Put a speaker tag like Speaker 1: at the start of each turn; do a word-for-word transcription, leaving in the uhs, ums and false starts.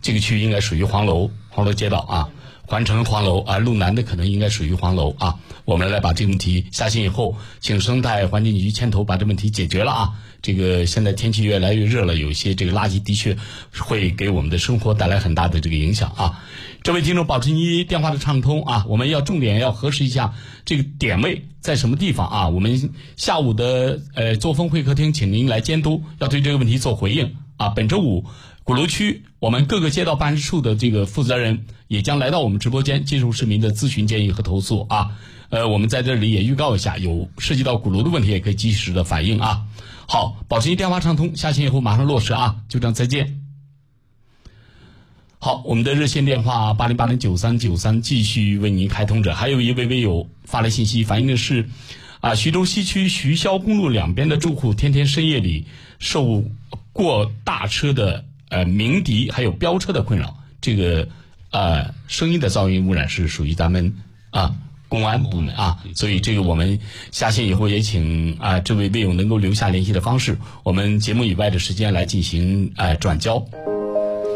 Speaker 1: 这个区域应该属于黄楼黄楼街道啊，环城黄楼啊，路南的可能应该属于黄楼啊。我们来把这个问题下线以后，请生态环境局牵头把这问题解决了啊。这个现在天气越来越热了，有些这个垃圾的确会给我们的生活带来很大的这个影响啊。这位听众保持你电话的畅通啊，我们要重点要核实一下这个点位在什么地方啊。我们下午的呃作风会客厅，请您来监督，要对这个问题做回应啊。本周五，鼓楼区我们各个街道办事处的这个负责人也将来到我们直播间接受市民的咨询建议和投诉啊。呃，我们在这里也预告一下，有涉及到鼓楼的问题也可以及时的反映啊。好，保持您电话畅通，下线以后马上落实啊，就这样，再见。好，我们的热线电话八零八零九三九三继续为您开通着。还有一位微友发来信息，反映的是啊，徐州西区徐霄公路两边的住户天天深夜里受过大车的呃鸣笛还有飙车的困扰，这个呃声音的噪音污染是属于咱们啊公安部门啊，所以这个我们下线以后也请啊这位微友能够留下联系的方式，我们节目以外的时间来进行呃转交。